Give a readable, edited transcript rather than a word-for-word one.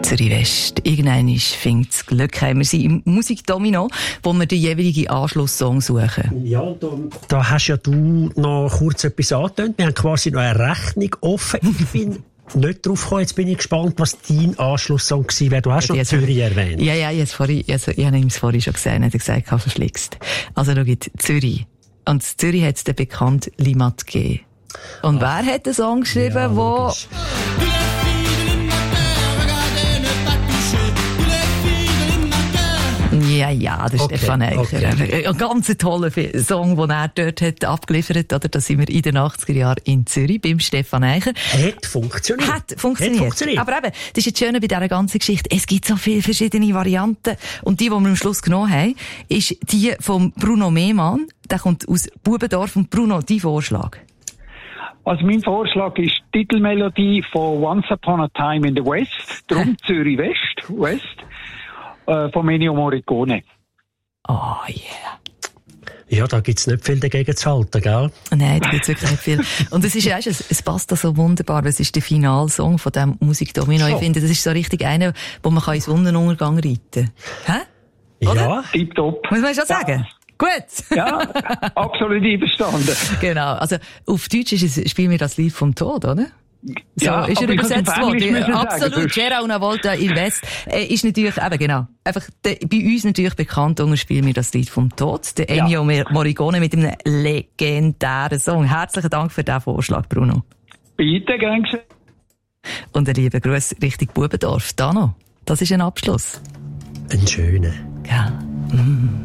Zürich West. Irgendwann findet das Glück, haben wir sie im Musikdomino, wo wir den jeweiligen Anschlusssong suchen. Ja, da hast ja du noch kurz etwas angetönt. Wir haben quasi noch eine Rechnung offen. Ich bin nicht drauf gekommen. Jetzt bin ich gespannt, was dein Anschlusssong war. Du hast schon Zürich erwähnt. Ja, ich habe ihm es vorhin schon gesagt. Er hat gesagt, verschlickst. Also, schau, Zürich. Und in Zürich hat es den bekannten Limat gegeben. Und wer hat den Song geschrieben, wo... Ja, das ist Stefan Eicher. Okay. Ein ganz toller Song, den er dort hat abgeliefert hat. Da sind wir in den 80er Jahren in Zürich beim Stefan Eicher. Hat funktioniert. Aber eben, das ist jetzt schön bei dieser ganzen Geschichte. Es gibt so viele verschiedene Varianten. Und die wir am Schluss genommen haben, ist die von Bruno Mehmann. Der kommt aus Bubendorf. Und Bruno, dein Vorschlag? Also mein Vorschlag ist die Titelmelodie von Once Upon a Time in the West. Drum Zürich West. Von Ennio Morricone. Oh yeah. Ja, da gibt's nicht viel dagegen zu halten, gell? Nein, da gibt's wirklich nicht viel. Und es ist ja, es passt da so wunderbar, weil es ist der Finalsong von diesem Musikdomino. Ich finde, das ist so richtig einer, wo man in den Sonnenuntergang reiten kann. Hä? Oder? Ja. Tipptopp. Muss man schon sagen? Gut. Ja, absolut einverstanden. Genau. Also, auf Deutsch ist es, spielen wir das Lied vom Tod, oder? So, ja, ist er übersetzt worden? Absolut. C'era una volta il West. Ist natürlich, eben genau. Einfach, bei uns natürlich bekannt, unter spielen wir das Lied vom Tod. Der Ennio Morricone mit einem legendären Song. Herzlichen Dank für diesen Vorschlag, Bruno. Bitte, gern geschehen. Und ein lieber Gruß Richtung Bubendorf. Dano, das ist ein Abschluss. Ein schöner. Ja.